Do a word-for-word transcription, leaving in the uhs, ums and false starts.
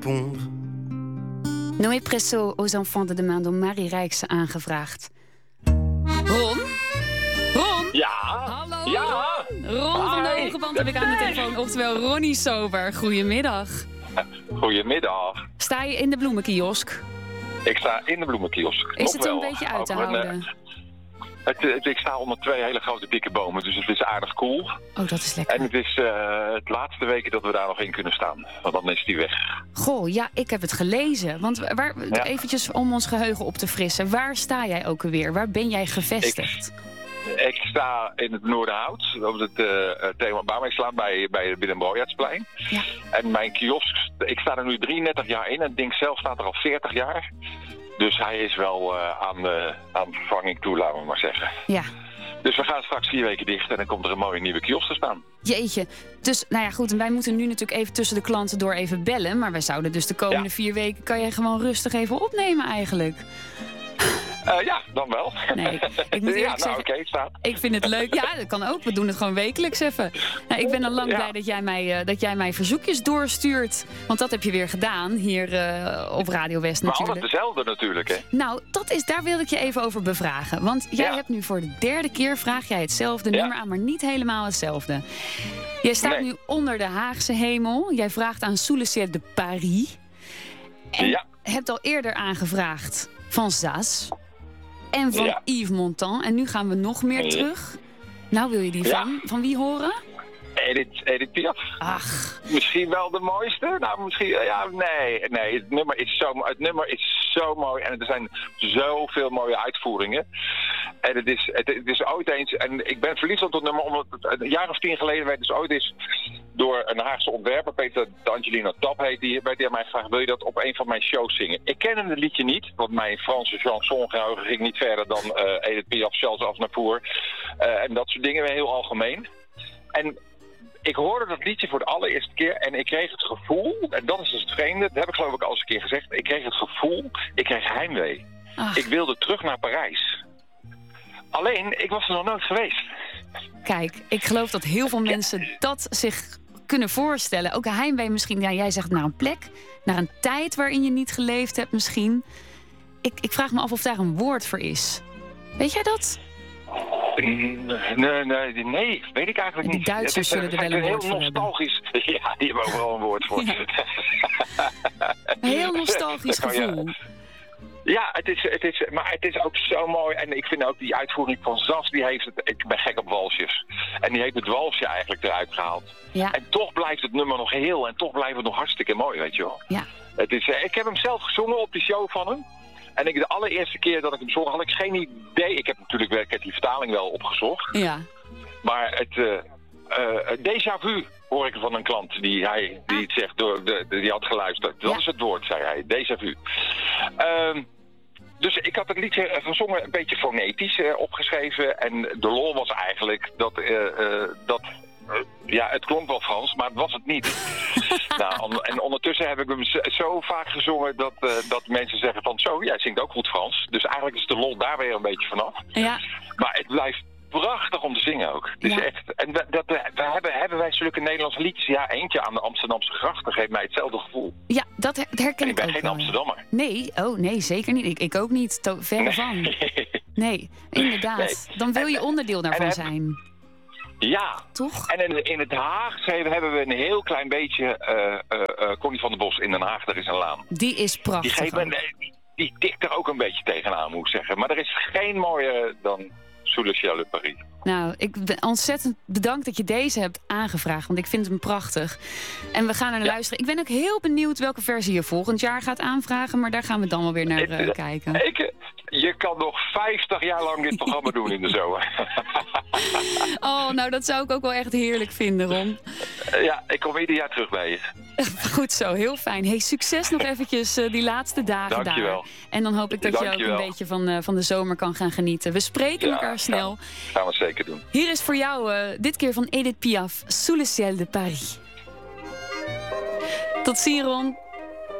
répondre. Noé Presso aux enfants de demain door Marie Rijkse aangevraagd. Ron? Ron? Ja. Hallo? Ja. Ron van de Hogeband heb ik aan de telefoon, oftewel Ronnie Sober. Goedemiddag. Goedemiddag. Sta je in de bloemenkiosk? Ik sta in de bloemenkiosk. Is het Nog een wel. beetje uit te Over een, houden? eh, Het, het, ik sta onder twee hele grote dikke bomen, dus het is aardig koel. Oh, dat is lekker. En het is uh, het laatste weken dat we daar nog in kunnen staan. Want dan is die weg. Goh, ja, ik heb het gelezen. Want waar, Ja. eventjes om ons geheugen op te frissen. Waar sta jij ook alweer? Waar ben jij gevestigd? Ik, ik sta in het Noorderhout, op het uh, thema Bouwmeeslaan bij, bij het Willem Brojaardsplein. Ja. En mijn kiosk, ik sta er nu drieëndertig jaar in en het ding zelf staat er al veertig jaar. Dus hij is wel uh, aan, de, aan vervanging toe, laten we maar zeggen. Ja. Dus we gaan straks vier weken dicht en dan komt er een mooie nieuwe kiosk te staan. Jeetje. Dus, nou ja, goed. En wij moeten nu natuurlijk even tussen de klanten door even bellen. Maar wij zouden dus de komende Ja. vier weken... kan jij gewoon rustig even opnemen eigenlijk. Uh, ja, dan wel. Nee, ik moet ja, eerlijk nou zeggen, oké, okay, staat. ik vind het leuk. Ja, dat kan ook. We doen het gewoon wekelijks even. Nou, ik ben al lang Ja. blij dat jij, mij, uh, dat jij mij verzoekjes doorstuurt. Want dat heb je weer gedaan hier uh, op Radio West Maar natuurlijk. altijd dezelfde natuurlijk, hè? Nou, dat is, daar wil ik je even over bevragen. Want jij Ja. hebt nu voor de derde keer, vraag jij hetzelfde Ja. nummer aan, maar niet helemaal hetzelfde. Jij staat Nee. nu onder de Haagse hemel. Jij vraagt aan Sous le ciel de Paris. En Ja. hebt al eerder aangevraagd van Zas. En van Ja. Yves Montand. En nu gaan we nog meer Ja. terug. Nou, wil je die Ja. van, van wie horen? Edith, Edith Piaf. Ach, Misschien wel de mooiste? Nou, misschien... Ja, nee. Nee, het nummer is zo, het nummer is zo mooi. En er zijn zoveel mooie uitvoeringen. En het is, het, het is ooit eens... En ik ben verliefd op dat nummer, omdat het een jaar of tien geleden werd dus ooit eens door een Haagse ontwerper, Peter D'Angelino Tap heet die, werd hij aan mij gevraagd, wil je dat op een van mijn shows zingen? Ik ken het liedje niet, want mijn Franse chansongeheugen ging niet verder dan uh, Edith Piaf, Charles Aznavour uh, en dat soort dingen, heel algemeen. En ik hoorde dat liedje voor de allereerste keer en ik kreeg het gevoel, en dat is dus het vreemde, dat heb ik geloof ik al eens een keer gezegd, ik kreeg het gevoel, ik kreeg heimwee. ach. Ik wilde terug naar Parijs. Alleen, ik was er nog nooit geweest. Kijk, ik geloof dat heel veel mensen dat zich kunnen voorstellen. Ook een heimwee misschien. Ja, jij zegt naar een plek, naar een tijd waarin je niet geleefd hebt misschien. Ik, ik vraag me af of daar een woord voor is. Weet jij dat? Nee, nee, nee, nee, weet ik eigenlijk Die niet. Duitsers Het is, zullen er wel een heel woord voor hebben. nostalgisch. Ja, die hebben overal een woord voor. Ja. Een heel nostalgisch Dat kan je- gevoel. Ja, het is, het is, maar het is ook zo mooi. En ik vind ook die uitvoering van Zas, die heeft het... Ik ben gek op walsjes. En die heeft het walsje eigenlijk eruit gehaald. Ja, En toch blijft het nummer nog heel en toch blijft het nog hartstikke mooi, weet je wel. ja. Het is, eh, ik heb hem zelf gezongen op die show van hem. En ik, de allereerste keer dat ik hem zong, had ik geen idee. Ik heb natuurlijk wel- ik heb die vertaling wel opgezocht. Ja. Maar het uh, uh, déjà vu hoor ik van een klant die, hij, die het zegt, door, de, de- die had geluisterd. Dat Ja. is het woord, zei hij. Déjà vu. Um, dus ik had het liedje uh, gezongen een beetje fonetisch uh, opgeschreven. En de lol was eigenlijk dat... Uh, uh, dat uh, ja, het klonk wel Frans, maar het was het niet. nou, on- en ondertussen heb ik hem z- zo vaak gezongen dat, uh, dat mensen zeggen van... Zo, jij zingt ook goed Frans. Dus eigenlijk is de lol daar weer een beetje vanaf. Ja. Maar het blijft prachtig om te zingen ook. Het is Ja. echt, en we, dat, we hebben, hebben wij zulke Nederlandse liedjes? Ja, eentje aan de Amsterdamse grachten geeft mij hetzelfde gevoel. Ja, dat her- herken En ik ik ben ook geen wel. Amsterdammer. Nee, oh nee, zeker niet. Ik, ik ook niet. To- verre van. Nee, inderdaad. Nee. Dan wil je En- onderdeel daarvan en- zijn. Ja. Toch? En in, in het Haagse hebben we een heel klein beetje uh, uh, uh, Connie van der Bos in Den Haag. Er is een laan. Die is Die, prachtig. geeft me, ook. een- die, die tikt er ook een beetje tegenaan, moet ik zeggen. Maar er is geen mooier dan Sous le ciel de Paris. Nou, ik ben ontzettend bedankt dat je deze hebt aangevraagd. Want ik vind hem prachtig. En we gaan er naar Ja. luisteren. Ik ben ook heel benieuwd welke versie je volgend jaar gaat aanvragen. Maar daar gaan we dan wel weer naar Ik- uh, kijken. Ik, je kan nog vijftig jaar lang dit programma doen in de zomer. Oh, nou dat zou ik ook wel echt heerlijk vinden, Ron. Ja, ik kom ieder jaar terug bij je. Goed zo, heel fijn. Hey, succes nog eventjes uh, die laatste dagen Dankjewel. daar. En dan hoop ik dat je ook Dankjewel. een beetje van, uh, van de zomer kan gaan genieten. We spreken Ja, elkaar snel. Gaan we zeker doen. Hier is voor jou, uh, dit keer van Edith Piaf, Sous le ciel de Paris. Tot ziens, Ron.